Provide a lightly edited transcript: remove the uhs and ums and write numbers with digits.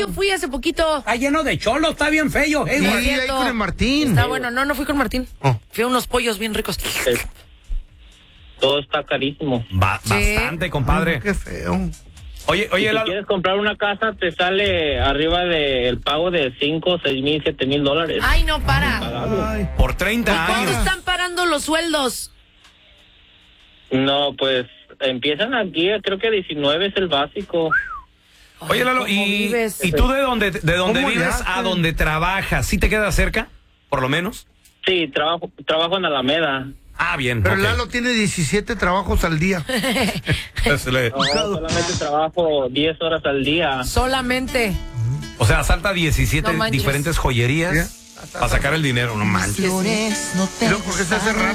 yo fui hace poquito. Está lleno de cholos, está bien feo. Sí, ahí con el Martín. Está bueno, no fui con Martín. Oh. Fui a unos pollos bien ricos. Todo está carísimo. Bastante, compadre. Qué feo. Oye, Si Lalo. quieres comprar una casa, te sale arriba del pago de 5, 6 mil, 7 mil dólares. Ay, no, para. Ay. Por 30 ¿Cuánto años. están parando los sueldos? No, pues empiezan aquí, creo que 19 es el básico. Oye, Lalo, ¿cómo ¿y vives? tú de dónde ¿Cómo le vives hacen? a donde trabajas? ¿Sí te queda cerca? Por lo menos. Sí, trabajo en Alameda. Ah, bien. Pero ok. Lalo tiene 17 trabajos al día. No, solamente trabajo 10 horas al día. Solamente. O sea, asalta 17 No manches. diferentes joyerías para sacar el dinero, no manches. ¿Y luego por qué se hace raro?